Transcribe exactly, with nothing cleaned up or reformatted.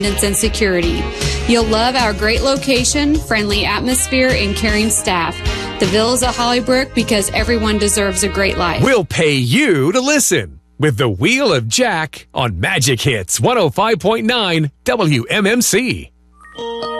and security. You'll love our great location, friendly atmosphere, and caring staff. The Villas at Hollybrook, because everyone deserves a great life. We'll pay you to listen with the Wheel of Jack on Magic Hits one oh five point nine W M M C.